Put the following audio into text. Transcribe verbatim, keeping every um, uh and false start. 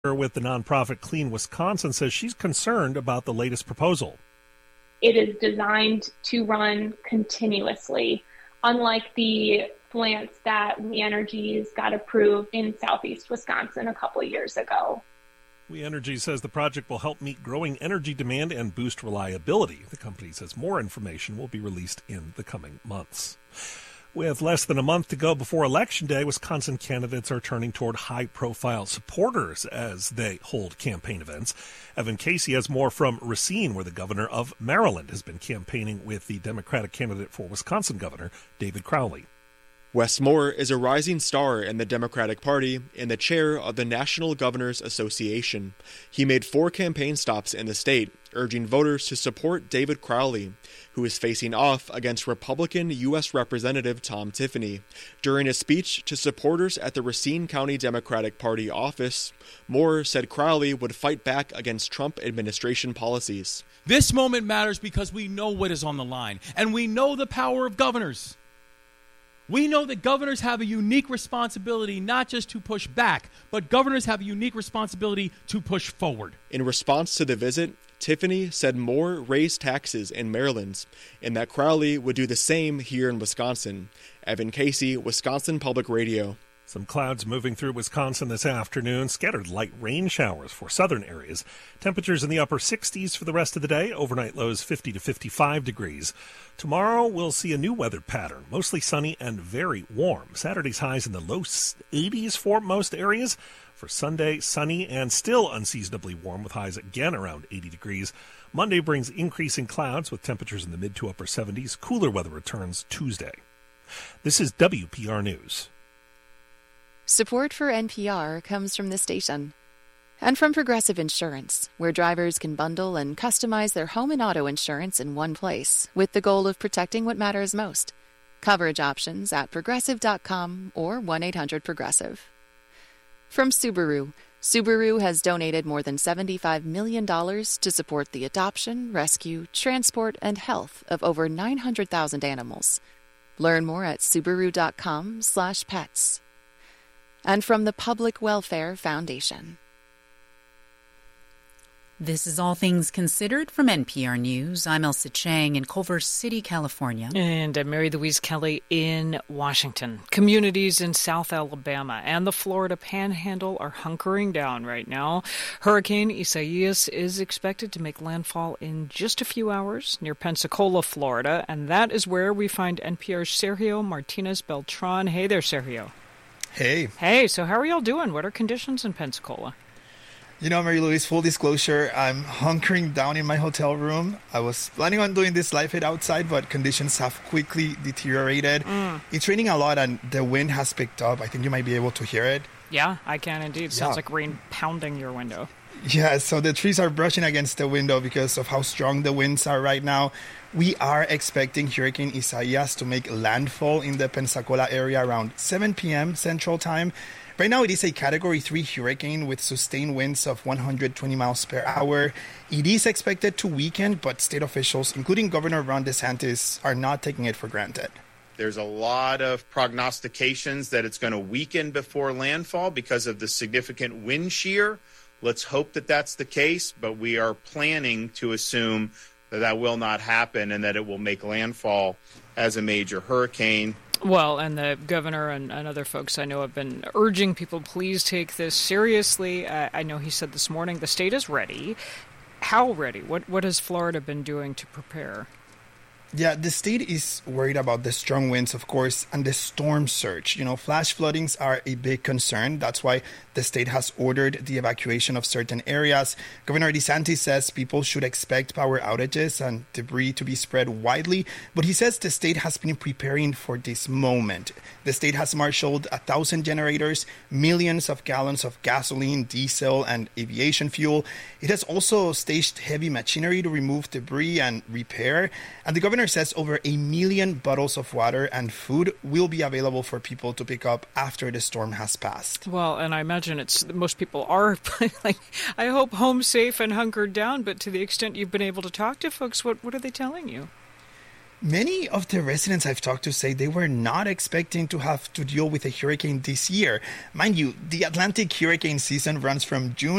with the nonprofit Clean Wisconsin says she's concerned about the latest proposal. It is designed to run continuously, unlike the plants that We Energies got approved in southeast Wisconsin a couple of years ago. We Energies says the project will help meet growing energy demand and boost reliability. The company says more information will be released in the coming months. With less than a month to go before Election Day, Wisconsin candidates are turning toward high-profile supporters as they hold campaign events. Evan Casey has more from Racine, where the governor of Maryland has been campaigning with the Democratic candidate for Wisconsin Governor, David Crowley. Wes Moore is a rising star in the Democratic Party and the chair of the National Governors Association. He made four campaign stops in the state, urging voters to support David Crowley, who is facing off against Republican U S Representative Tom Tiffany. During a speech to supporters at the Racine County Democratic Party office, Moore said Crowley would fight back against Trump administration policies. This moment matters because we know what is on the line, and we know the power of governors. We know that governors have a unique responsibility not just to push back, but governors have a unique responsibility to push forward. In response to the visit, Tiffany said Moore raised taxes in Maryland and that Crowley would do the same here in Wisconsin. Evan Casey, Wisconsin Public Radio. Some clouds moving through Wisconsin this afternoon. Scattered light rain showers for southern areas. Temperatures in the upper sixties for the rest of the day. Overnight lows fifty to fifty-five degrees. Tomorrow we'll see a new weather pattern. Mostly sunny and very warm. Saturday's highs in the low eighties for most areas. For Sunday, sunny and still unseasonably warm with highs again around eighty degrees. Monday brings increasing clouds with temperatures in the mid to upper seventies. Cooler weather returns Tuesday. This is W P R News. Support for N P R comes from this station and from Progressive Insurance, where drivers can bundle and customize their home and auto insurance in one place with the goal of protecting what matters most. Coverage options at progressive dot com or one eight hundred progressive. From Subaru, Subaru has donated more than seventy-five million dollars to support the adoption, rescue, transport, and health of over nine hundred thousand animals. Learn more at subaru dot com slash pets. And from the Public Welfare Foundation. This is All Things Considered from N P R News. I'm Elsa Chang in Culver City, California. And I'm Mary Louise Kelly in Washington. Communities in South Alabama and the Florida Panhandle are hunkering down right now. Hurricane Isaias is expected to make landfall in just a few hours near Pensacola, Florida. And that is where we find N P R's Sergio Martinez Beltran. Hey there, Sergio. Hey. Hey, so how are y'all doing? What are conditions in Pensacola? You know, Mary Louise, full disclosure, I'm hunkering down in my hotel room. I was planning on doing this live hit outside, but conditions have quickly deteriorated. Mm. It's raining a lot and the wind has picked up. I think you might be able to hear it. Yeah, I can indeed. Sounds yeah. like rain pounding your window. Yeah, so the trees are brushing against the window because of how strong the winds are right now. We are expecting Hurricane Isaias to make landfall in the Pensacola area around seven p.m. Central Time. Right now, it is a Category three hurricane with sustained winds of one hundred twenty miles per hour. It is expected to weaken, but state officials, including Governor Ron DeSantis, are not taking it for granted. There's a lot of prognostications that it's going to weaken before landfall because of the significant wind shear. Let's hope that that's the case, but we are planning to assume that that will not happen and that it will make landfall as a major hurricane. Well, and the governor and, and other folks I know have been urging people, please take this seriously. Uh, I know he said this morning the state is ready. How ready? What what has Florida been doing to prepare? Yeah, the state is worried about the strong winds, of course, and the storm surge. You know, flash floodings are a big concern. That's why the state has ordered the evacuation of certain areas. Governor DeSantis says people should expect power outages and debris to be spread widely. But he says the state has been preparing for this moment. The state has marshaled a thousand generators, millions of gallons of gasoline, diesel, and aviation fuel. It has also staged heavy machinery to remove debris and repair. And the governor says over a million bottles of water and food will be available for people to pick up after the storm has passed. Well, and I imagine it's most people are like, I hope home safe and hunkered down. But to the extent you've been able to talk to folks, what what are they telling you? Many of the residents I've talked to say they were not expecting to have to deal with a hurricane this year. Mind you, the Atlantic hurricane season runs from June